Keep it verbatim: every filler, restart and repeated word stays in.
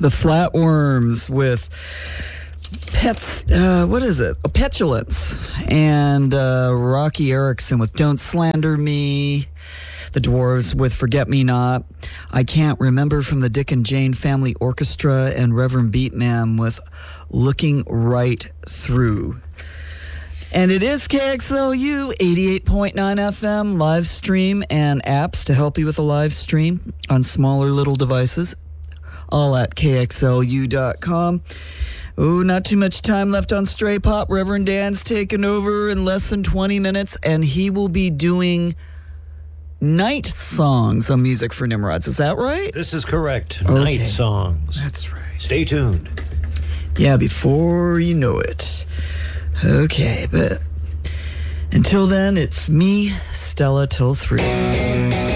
The Flatworms with Pets, uh, what is it? Petulance. And uh, Rocky Erickson with Don't Slander Me. The Dwarves with Forget Me Not. I Can't Remember from the Dick and Jane Family Orchestra, and Reverend Beatman with Looking Right Through. And it is K X L U eighty-eight point nine F M live stream and apps to help you with a live stream on smaller little devices, all at K X L U dot com. Oh, not too much time left on Stray Pop. Reverend Dan's taken over in less than twenty minutes, and he will be doing night songs on Music for Nimrods. Is that right? This is correct. Okay. Night songs. That's right. Stay tuned. Yeah, before you know it. Okay, but until then, it's me, Stella, till three.